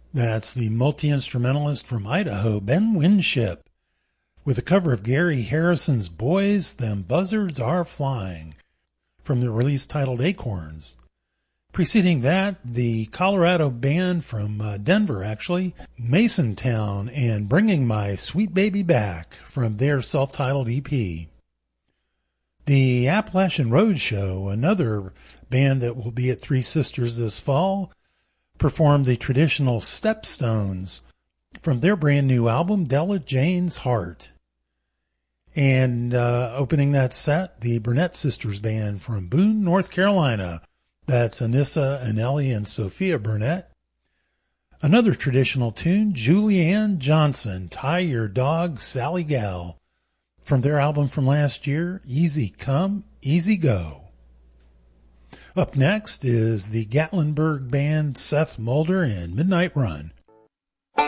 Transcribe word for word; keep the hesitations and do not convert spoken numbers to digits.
That's the multi-instrumentalist from Idaho, Ben Winship, with a cover of Gary Harrison's Boys, Them Buzzards Are Flying, from the release titled Acorns. Preceding that, the Colorado band from uh, Denver, actually, Mason Town, and Bringing My Sweet Baby Back, from their self-titled E P. The Appalachian Roadshow, another band that will be at Three Sisters this fall, performed the traditional Stepstones from their brand new album, Della Jane's Heart. And uh, opening that set, the Burnett Sisters Band from Boone, North Carolina. That's Anissa, Anelli, and Sophia Burnett. Another traditional tune, Julianne Johnson, Tie Your Dog, Sally Gal, from their album from last year, Easy Come, Easy Go. Up next is the Gatlinburg band Seth Mulder and Midnight Run